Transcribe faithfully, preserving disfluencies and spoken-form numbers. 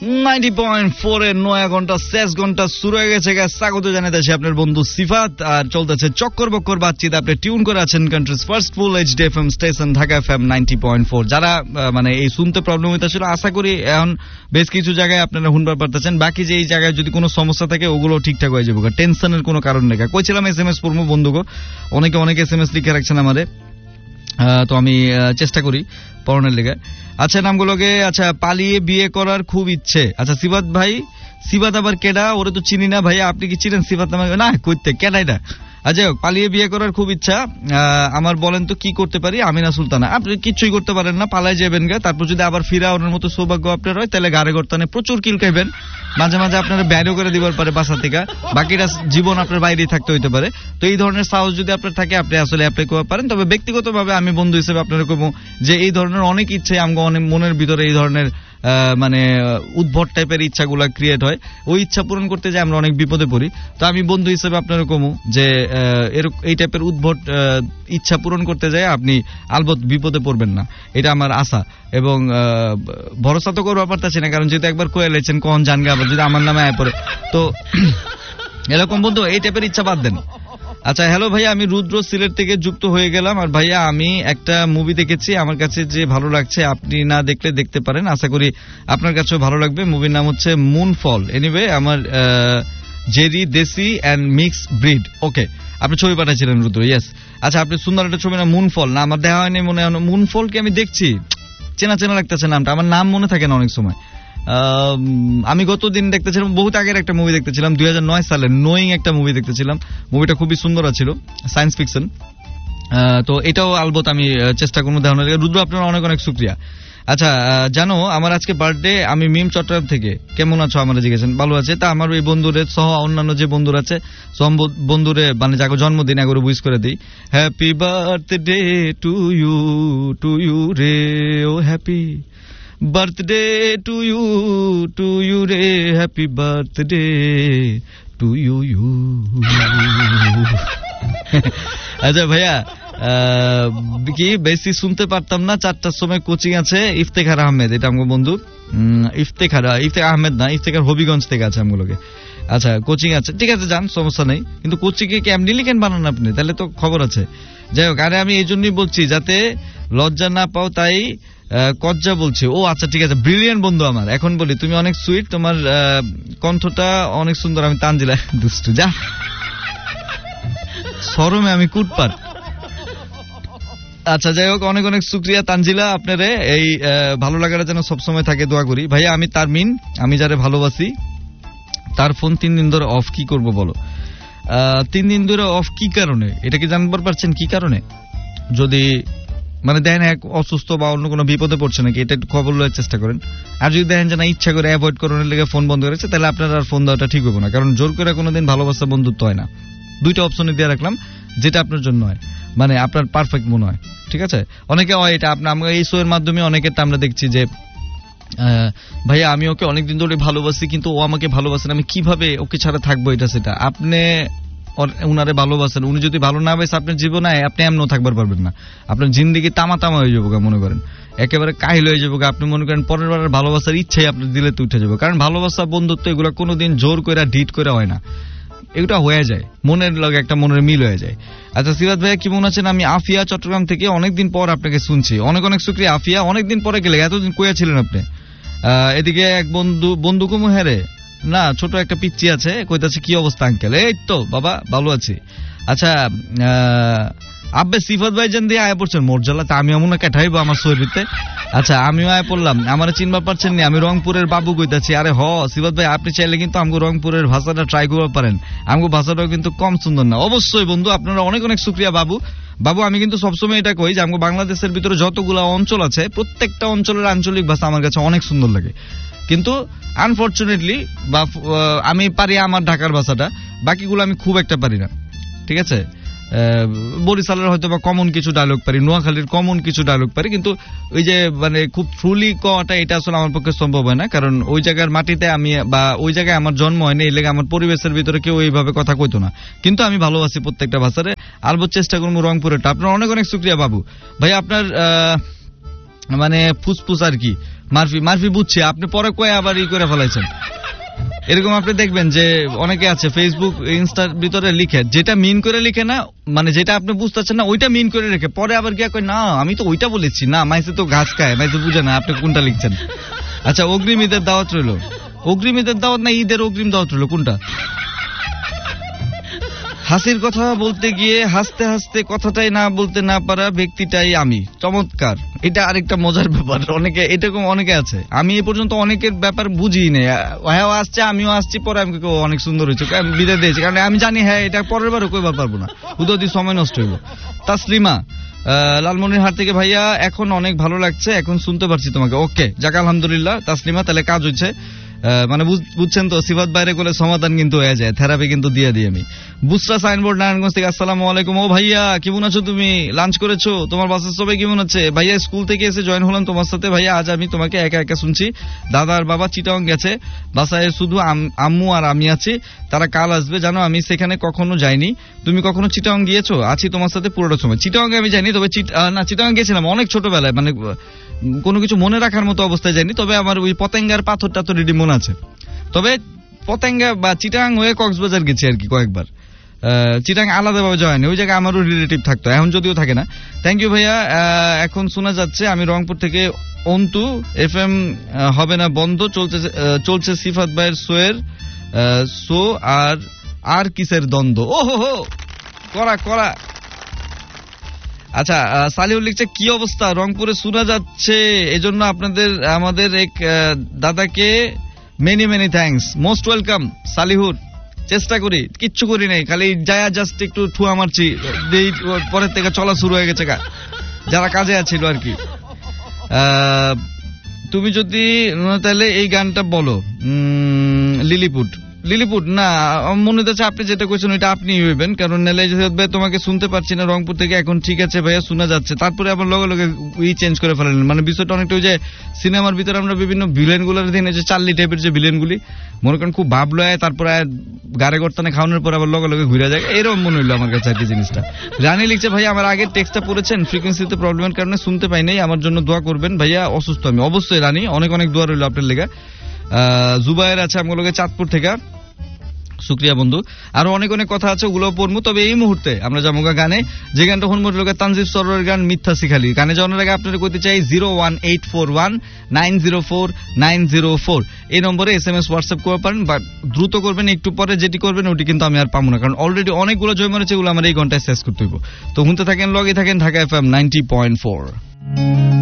Ninety point four এর নয়া ঘন্টা শেষ ঘন্টা শুরু হয়ে গেছে। স্বাগত জানাতেছি আপনার বন্ধু সিফাত, আর চলতেছে চক্কর বক্কর বাতচিত। আপনি টিউন করে আছেন countries first full HD FM station Dhaka FM ninety point four. যারা মানে এই শুনতে প্রবলেম হইতেছিল, আশা করি এখন বেশ কিছু জায়গায় আপনারা শুনবার পারতেছেন। বাকি যে এই জায়গায় যদি কোনো সমস্যা থাকে ওগুলো ঠিকঠাক হয়ে যাবে, টেনশনের কোনো কারণ নেই। কইছিলাম এস এম এস পড়বো বন্ধুগো, অনেকে অনেক এস এম এস লিখে রাখছেন আমাদের, তো আমি চেষ্টা করি পড়ানোর লেগে। আচ্ছা নামগুলোকে, আচ্ছা পালিয়ে বিয়ে করার খুব ইচ্ছে। আচ্ছা সিবাত ভাই, সিবাত আবার কেডা? ওরে তো চিনি না ভাইয়া, আপনি কি চিনেন সিবাত নামে? না কইতে কেডা এটা? আচ্ছা পালিয়ে বিয়ে করার খুব ইচ্ছা আমার, বলেন তো কি করতে পারি? আমিনা সুলতানা। আপনি কিছুই করতে পারেন না, পালাই যাবেন গে, তারপর যদি আবার ফিরা ওনার মতো সৌভাগ্য আপনার হয় তাহলে গাড়ে গর্তানে প্রচুর কিল খাইবেন, মাঝে মাঝে আপনারা ব্যারও করে দিবার পারে বাসা থেকে, বাকিটা জীবন আপনার বাইরেই থাকতে হইতে পারে। তো এই ধরনের সাহস যদি আপনার থাকে আপনি আসলে অ্যাপ্লাই করতে পারেন। তবে ব্যক্তিগতভাবে আমি বন্ধু হিসেবে আপনারা কইবো যে এই ধরনের অনেক ইচ্ছে আমগো অনেক মনের ভিতরে এই ধরনের মানে উদ্ভট টাইপের ইচ্ছাগুলা ক্রিয়েট হয়, ওই ইচ্ছা পূরণ করতে যে আমরা অনেক বিপদে পড়ি। তো আমি বন্ধু হিসেবে আপনারা কমু যে এই টাইপের উদ্ভট ইচ্ছা পূরণ করতে যায় আপনি আলবত বিপদে পড়বেন না, এটা আমার আশা। এবং ভরসা তো করবার পারতেছি না, কারণ যেহেতু একবার কয়ে লেছেন কখন জানগে আবার যদি আমার নামে আয় পড়ে, তো এরকম বন্ধু এই টাইপের ইচ্ছা বাদ দেন। আচ্ছা হ্যালো ভাইয়া, আমি রুদ্র সিলেট থেকে যুক্ত হয়ে গেলাম। আর ভাইয়া আমি একটা মুভি দেখেছি, আমার কাছে যে ভালো লাগছে, আপনি না দেখলে দেখতে পারেন, আশা করি আপনার কাছেও ভালো লাগবে। মুভির নাম হচ্ছে মুনফল। এনিওয়ে আমার জেরি দেশি অ্যান্ড মিক্স ব্রিড। ওকে, আপনি ছবি পাঠাচ্ছিলেন রুদ্র, ইয়েস। আচ্ছা আপনি সুন্দর একটা ছবি না মুনফল, না আমার দেখা হয়নি মনে হয়। মুনফল কি আমি দেখছি, চেনা চেনা লাগতেছে নামটা, আমার নাম মনে থাকে না অনেক সময়। আমি গতদিন দেখতেছিলাম, বহুত আগের একটা মুভি দেখতেছিলাম, দুই হাজার নয় সালে নোয়িং একটা মুভি দেখতেছিলাম। মুভিটা খুবই সুন্দর ছিল, সায়েন্স ফিকশন। তো এটাও আলবত আমি চেষ্টা করবো দেখানোর। রুদ্র আপনার অনেক অনেক শুক্রিয়া। আচ্ছা জানো আমার আজকে বার্থডে, আমি মিম চট্টগ্রাম থেকে। কেমন আছো আমরা জিজ্ঞেসেন? ভালো আছে। তা আমার ওই বন্ধুরে সহ অন্যান্য যে বন্ধুরা আছে সব বন্ধুরে মানে যাকে জন্মদিন এগুলো উইশ করে দিই। Happy birthday to you, to you রে, ও happy birthday to you, to you রে, happy birthday to you you. আচ্ছা ভাইয়া কি বেশি শুনতে পারতাম না, চারটার সময় কোচিং আছে। ইফতেখার আহমেদ, এটা আমার বন্ধু। ইফতেখার ইফতেখার আহমেদ না, ইফতেখার হবিগঞ্জ থেকে আছে আমগুলোকে। আচ্ছা কোচিং আছে, ঠিক আছে যান, সমস্যা নেই। কিন্তু কোচিং কে এমনি লিখেন বানান আপনি, তাহলে তো খবর আছে। যাই হোক, আরে আমি এই জন্যই বলছি যাতে লজ্জা না পাও, তাই কজ্জা বলছি। ও আচ্ছা ঠিক আছে, ব্রিলিয়ান্ট বন্ধু আমার। এখন বলি তুমি অনেক সুইট, তোমার কণ্ঠটা অনেক সুন্দর। আমি তানজিলা দুষ্টু, যা শরমে আমি কুটপাট। আচ্ছা যাই হোক, অনেক অনেক শুক্রিয়া তানজিলা আপনারে, এই ভালো লাগাটা যেন সবসময় থাকে, দোয়া করি। ভাইয়া আমি তারমিন, আমি যারে ভালোবাসি তার ফোন তিন দিন ধরে অফ, কি করব বলো? তিন দিন ধরে অফ কি কারণে, এটা কি জানবার পারছেন কি কারণে? যদি মানে দেখেন এক অসুস্থ বা অন্য কোনো বিপদে পড়ছে নাকি, এটা একটু খবর লওয়ার চেষ্টা করেন। আর যদি দেখেন যে না ইচ্ছা করে অ্যাভয়েড করানোর লেগে ফোন বন্ধ করেছে, তাহলে আপনার আর ফোন দেওয়াটা ঠিক হবে না, কারণ জোর করে কোনোদিন ভালোবাসা বন্ধুত্ব হয় না। দুইটা অপশনে দিয়ে রাখলাম, যেটা আপনার জন্য হয়, মানে আপনার পারফেক্ট মনে হয়, ঠিক আছে? অনেকে হয় এটা, আপনার এই শো এর মাধ্যমে অনেকের আমরা দেখছি যে ভাইয়া আমি ওকে অনেকদিন ধরে ভালোবাসি কিন্তু ও আমাকে ভালোবাসে না, আমি কিভাবে ওকে ছাড়া থাকবো, এটা সেটা। আপনি উনারে ভালোবাসেন, উনি যদি ভালো না বাসে আপনার জীবনে, আপনি এমনও থাকবার পারবেন না, আপনার জিন্দিগি তামা তামা হয়ে যাবো, মনে করেন একেবারে কাহিল হয়ে যাবো। আপনি মনে করেন পরের বারের ভালোবাসার ইচ্ছাই আপনার দিলে তো উঠে যাবো, কারণ ভালোবাসা বন্ধুত্ব এগুলো কোনোদিন জোর করে ডিট করে হয় না, এগুলো হয়ে যায় মনের লগে একটা মনের মিল হয়ে যায়। আচ্ছা সিরাত ভাইয়া কেমন আছেন? আমি আফিয়া চট্টগ্রাম থেকে, অনেকদিন পর আপনাকে শুনছি, অনেক অনেক শুকরিয়া আফিয়া, অনেকদিন পরে গেলে, এতদিন কইয়া ছিলেন আপনি। এদিকে এক বন্ধু বন্ধু কুমু হেরে না, ছোট একটা পিচ্চি আছে, কইতাছে কি অবস্থা আঙ্কেল? এই তো বাবা ভালো আছি। আচ্ছা আব্বে সিফাত ভাই জান দিয়ে আয়া পড়ছেন মোরজালা, তা আমি এমন কাঠাইবো আমার শরীরতে। আচ্ছা আমিও আয়া পড়লাম, আমার চিনবার পারছেন নি, আমি রংপুরের বাবু কইতাছি। আরে হ সিফাত ভাই, আপনি চাইলে কিন্তু আমগো রংপুরের ভাষাটা ট্রাই করতে পারেন, আমগো ভাষাটাও কিন্তু কম সুন্দর না। অবশ্যই বন্ধু, আপনারা অনেক অনেক শুকরিয়া বাবু। বাবু আমি কিন্তু সবসময় এটা কই যে আমগো বাংলাদেশের ভিতরে যতগুলা অঞ্চল আছে, প্রত্যেকটা অঞ্চলের আঞ্চলিক ভাষা আমার কাছে অনেক সুন্দর লাগে, কিন্তু আনফরচুনেটলি বা আমি পারি আমার ঢাকার ভাষাটা, বাকিগুলো আমি খুব একটা পারি না, ঠিক আছে? বরিশালের হয়তো বা কমন কিছু ডায়লগ পারি, নোয়াখালীর কমন কিছু ডায়লগ পারি, কিন্তু ওই যে মানে খুব ট্রুলি কওয়াটা এটা আসলে আমার পক্ষে সম্ভব হয় না, কারণ ওই জায়গার মাটিতে আমি বা ওই জায়গায় আমার জন্ম হয়নি, এই লেগে আমার পরিবেশের ভিতরে কেউ এইভাবে কথা কইতো না। কিন্তু আমি ভালোবাসি প্রত্যেকটা ভাষারে, আলবত চেষ্টা করবো রংপুরেরটা। আপনার অনেক অনেক শুকরিয়া বাবু। ভাই আপনার মানে ফুসফুস আর কি, মারফি মারফি বুঝছি, আপনি পরে কয়ে আবার ই করে ফেলাইছেন। এরকম আপনি দেখবেন যে অনেকে আছে ফেসবুক ইনস্টার ভিতরে লিখে, যেটা মিন করে লিখে না, মানে যেটা আপনি বুঝতেছেন না ওইটা মিন করে রেখে পরে আবার গিয়া কয় না আমি তো ওইটা বলেছি, না মাইসে তো ঘাস খায়, মাইসে বুঝে না আপনি কোনটা লিখছেন। আচ্ছা, অগ্রিম ঈদের দাওয়াত রইল। অগ্রিম ঈদের দাওয়াত না ঈদের অগ্রিম দাওয়াত রইল, কোনটা? হাসির কথা বলতে গিয়ে হাসতে হাসতে কথাটাই না বলতে না পারা ব্যক্তিটাই আমি। চমৎকার, এটা আরেকটা মজার ব্যাপার। অনেকে এরকম অনেকে আছে, আমি এ পর্যন্ত অনেকের ব্যাপার বুঝি নেই। হ্যাঁ আসছে, আমিও আসছি, পরে আমি অনেক সুন্দর হয়েছে বিদায় দিয়েছি, কারণ আমি জানি হ্যাঁ এটা পরের বারও কইবার পারবো না, উদয় সময় নষ্ট হইব। তাসলিমা লালমনিরহাট থেকে, ভাইয়া এখন অনেক ভালো লাগছে, এখন শুনতে পারছি তোমাকে। ওকে, যাক আলহামদুলিল্লাহ তাসলিমা, তাহলে কাজ হচ্ছে। মানে বুঝছেন তো, সিফাত বাইরে করলে সমাধান কিন্তু হয়ে যায়, থেরাপি কিন্তু দিয়ে দিই আমি। বুসরা সাইনবোর্ড নারায়ণগঞ্জ থেকে, আসসালামু আলাইকুম। ও ভাইয়া কেমন আছো তুমি? লাঞ্চ করেছো? তোমার বাসার সবাই কেমন আছে? ভাইয়া স্কুল থেকে এসে জয়েন হলাম তোমার সাথে। ভাইয়া আজ আমি তোমাকে একা একা শুনছি, দাদা আর বাবা চিটাং গেছে, বাসায় শুধু আম্মু আর আমি আছি, তারা কাল আসবে। জানো আমি সেখানে কখনো যাইনি, তুমি কখনো চিটাং গিয়েছো? আছি তোমার সাথে পুরোটা সময়। চিটাং আমি যাইনি, তবে না চিটাং গেছিলাম অনেক ছোটবেলায়, মানে কোনো কিছু মনে রাখার মতো অবস্থায় যায়নি, তবে আমার ওই পতেঙ্গার পাথর টাথর রেডি মনে আছে। তবে পতেঙ্গা বা চিটাং হয়ে কক্সবাজার গেছি আর কি কয়েকবার। চিটাং আলাদাভাবে যায়নি, ওই জায়গায় আমারও রিলেটিভ থাকতো, এখন যদিও থাকে না। থ্যাংক ইউ ভাইয়া। এখন শোনা যাচ্ছে, আমি রংপুর থেকে অন্তু, এফ এম হবে না বন্ধ, চলছে চলছে সিফাত ভাইয়ের শোয়ের শো আর আর কিসের দ্বন্দ্ব। ও হো হো, করা করা। আচ্ছা, সালিহুল লিখছে কি অবস্থা, রংপুরে শোনা যাচ্ছে, এজন্য আপনাদের আমাদের এক দাদাকে many many thanks, most welcome সালিহুর। চেষ্টা করি, কিচ্ছু করি নাই, খালি যায়া জাস্ট একটু ঠুয়া মারছি, পরের থেকে চলা শুরু হয়ে গেছে, যারা কাজে আছিল আর কি। তুমি যদি তাহলে এই গানটা বলো, লিলিপুট। লিলিপুট না, মনে হচ্ছে আপনি যেটা কইছেন ওইটা আপনি হইবেন, কারণ নেলে তোমাকে শুনতে পারছি না রংপুর থেকে। এখন ঠিক আছে ভাইয়া, শোনা যাচ্ছে, তারপরে আবার লগে লগে ই চেঞ্জ করে ফেলেন। মানে বিষয়টা অনেকটা ওই যে সিনেমার ভিতরে আমরা বিভিন্ন ভিলেন গুলোর দিন যে চার্লি টাইপের যে ভিলেন গুলি মনে করেন খুব ভাবলো, তারপরে গাড়ে গর্তানে খাওয়ানোর পর আবার লগে লগে ঘুরে যায়, এরকম মনে হইলো আমার কাছে আর কি জিনিসটা। রানী লিখছে, ভাইয়া আমার আগের টেক্সটটা পড়েছেন, ফ্রিকোয়েন্সিতে প্রবলেমের কারণে শুনতে পাই নাই, আমার জন্য দোয়া করবেন। ভাইয়া অসুস্থ আমি। অবশ্যই রানী, অনেক অনেক দোয়া রইল আপনার লেগে। জুবাইর আছে আমগুলোকে চাঁদপুর থেকে, শুক্রিয়া বন্ধু। আরো অনেক অনেক কথা আছে, ওগুলো পড়বো। তবে এই মুহূর্তে আমরা যাবো গানে, যে গানটা শুনবো লোকের তানজিব সরোয়ারের গান মিথ্যা শিখালি। গানে যাওয়ার আগে আপনারা কইতে চাই zero one eight four one nine zero four nine zero four এই নম্বরে এস এম এস হোয়াটসঅ্যাপ করতে পারেন, বা দ্রুত করবেন, একটু পরে যেটি করবেন ওটি কিন্তু আমি আর পাবো না, কারণ অলরেডি অনেকগুলো জয় মরেছে, এগুলো আমার এই ঘন্টায় শেষ করতে হইব। তো শুনতে থাকেন, লগে থাকেন Dhaka F M ninety point four.